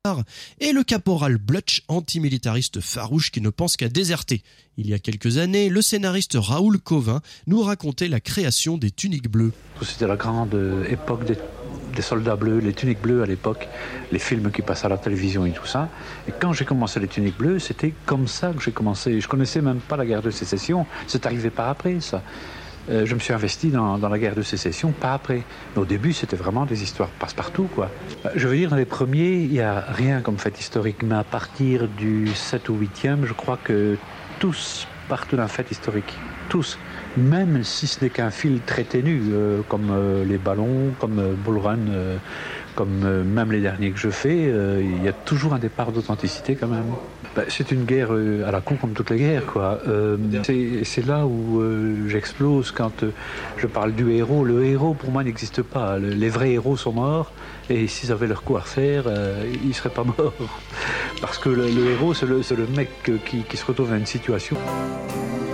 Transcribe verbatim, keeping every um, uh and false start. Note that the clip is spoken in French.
César, et le caporal Blutch, antimilitariste farouche qui ne pense qu'à déserter. Il y a quelques années, le scénariste Raoul Cauvin nous racontait la création des Tuniques bleues. C'était la grande époque des, des soldats bleus, les Tuniques bleues à l'époque, les films qui passaient à la télévision et tout ça. Et quand j'ai commencé les Tuniques bleues, c'était comme ça que j'ai commencé. Je connaissais même pas la guerre de sécession, c'est arrivé par après ça. Euh, je me suis investi dans, dans la guerre de sécession, pas après. Mais au début, c'était vraiment des histoires passe-partout, quoi. Je veux dire, dans les premiers, il n'y a rien comme fait historique. Mais à partir du sept ou huitième, je crois que tous partent d'un fait historique. Tous. Même si ce n'est qu'un fil très ténu, euh, comme euh, les ballons, comme euh, Bull Run, euh, comme euh, même les derniers que je fais, euh, il y a toujours un départ d'authenticité quand même. Ben, c'est une guerre euh, à la con comme toutes les guerres, quoi. Euh, c'est, c'est là où euh, j'explose quand euh, je parle du héros. Le héros, pour moi, n'existe pas. Le, les vrais héros sont morts, et s'ils avaient leur coup à refaire, euh, ils ne seraient pas morts. Parce que le, le héros, c'est le, c'est le mec qui, qui se retrouve dans une situation.